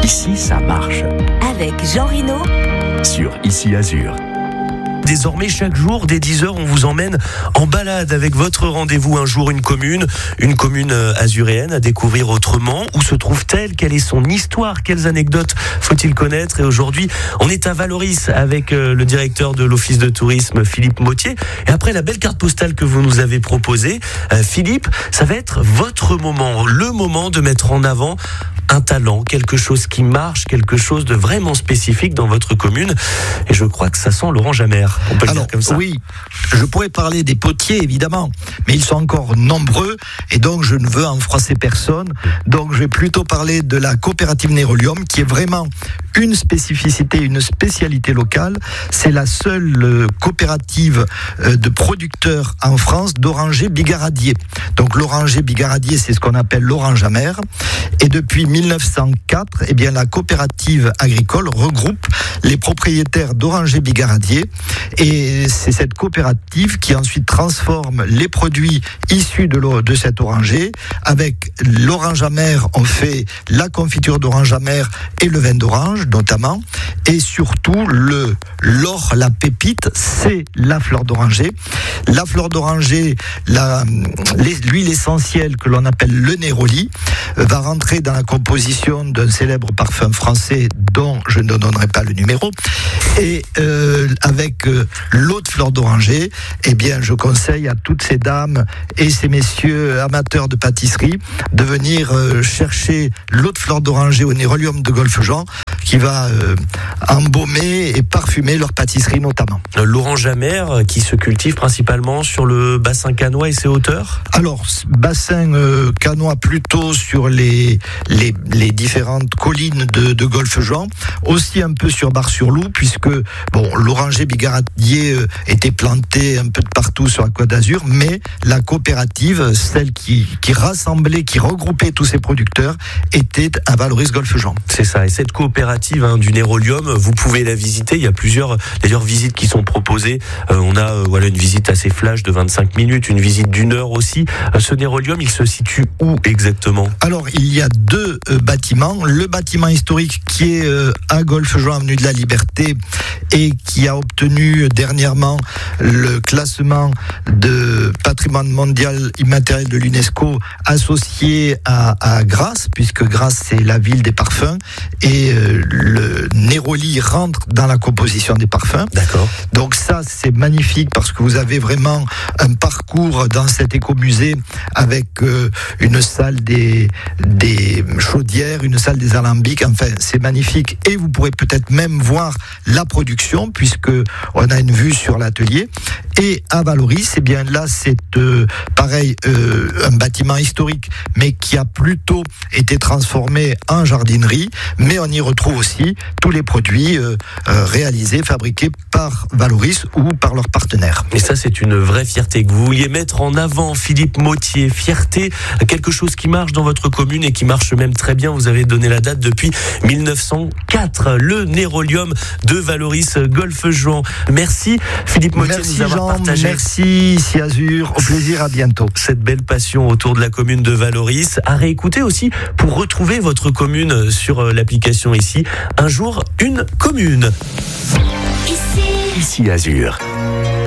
Ici, ça marche. Avec Jean Rino Sur Ici Azur. Désormais, chaque jour, dès 10h, on vous emmène en balade avec votre rendez-vous un jour, une commune azuréenne à découvrir autrement. Où se trouve-t-elle? Quelle est son histoire? Quelles anecdotes faut-il connaître? Et aujourd'hui, on est à Valoris avec le directeur de l'Office de tourisme, Philippe Mottier. Et après la belle carte postale que vous nous avez proposée, Philippe, ça va être votre moment, le moment de mettre en avant un talent, quelque chose qui marche, quelque chose de vraiment spécifique dans votre commune. Et je crois que ça sent l'orange amère. On peut le dire comme ça. Oui, je pourrais parler des potiers, évidemment, mais ils sont encore nombreux et donc je ne veux en froisser personne. Donc je vais plutôt parler de la coopérative Nérolium, qui est vraiment une spécificité, une spécialité locale. C'est la seule coopérative de producteurs en France d'orangers bigaradiers. Donc l'oranger bigaradier, c'est ce qu'on appelle l'orange amère. Et depuis 1904, eh bien, la coopérative agricole regroupe les propriétaires d'orangers bigaradiers. Et c'est cette coopérative qui ensuite transforme les produits issus de cet oranger. Avec l'orange amère, on fait la confiture d'orange amère et le vin d'orange notamment. Et surtout, l'or, la pépite, c'est la fleur d'oranger. La fleur d'oranger, l'huile essentielle que l'on appelle le néroli, va rentrer dans la composition d'un célèbre parfum français dont je ne donnerai pas le numéro. Et avec l'eau de fleur d'oranger, eh bien, je conseille à toutes ces dames et ces messieurs amateurs de pâtisserie de venir chercher l'eau de fleur d'oranger au Nérolium de Golfe-Jean, qui va embaumer et parfumer leur pâtisserie notamment. L'orange amère qui se cultive principalement sur le bassin canois et ses hauteurs? Alors, bassin canois plutôt sur les différentes collines de Golfe-Jean, aussi un peu sur Bar-sur-Loup, puisque l'oranger bigaradier était planté un peu de partout sur la Côte d'Azur, mais la coopérative, celle qui rassemblait, qui regroupait tous ces producteurs, était à Valoris-Golfe-Jean. C'est ça, et cette coopérative du Nérolium, vous pouvez la visiter. Il y a plusieurs d'ailleurs visites qui sont proposées. On a une visite assez flash de 25 minutes, une visite d'1 heure aussi. Ce Nérolium, il se situe où exactement? Alors, il y a deux bâtiments. Le bâtiment historique qui est à Golfe-Jean, avenue de la Liberté, et qui a obtenu dernièrement le classement de patrimoine mondial immatériel de l'UNESCO, associé à Grasse, puisque Grasse, c'est la ville des parfums, et le Néroli rentre dans la composition des parfums. D'accord. Donc ça, c'est magnifique parce que vous avez vraiment un parcours dans cet écomusée avec une salle des chaudières, une salle des alambics. Enfin, c'est magnifique. Et vous pourrez peut-être même voir la production, puisque on a une vue sur l'atelier. Et à Valoris, eh bien là, c'est pareil, un bâtiment historique, mais qui a plutôt été transformé en jardinerie. Mais on y retrouve aussi tous les produits réalisés, fabriqués par Valoris ou par leurs partenaires. Et ça, c'est une vraie fierté que vous vouliez mettre en avant, Philippe Mottier. Fierté, quelque chose qui marche dans votre commune et qui marche même très bien. Vous avez donné la date depuis 1904, le Nérolium de Valoris Golfe-Jean. Merci Philippe Mottier de nous avoir partagé. Merci Ici Azur, au plaisir, à bientôt. Cette belle passion autour de la commune de Valoris. À réécouter aussi pour retrouver votre commune sur l'application Ici. Un jour, une commune. Ici Ici Azur.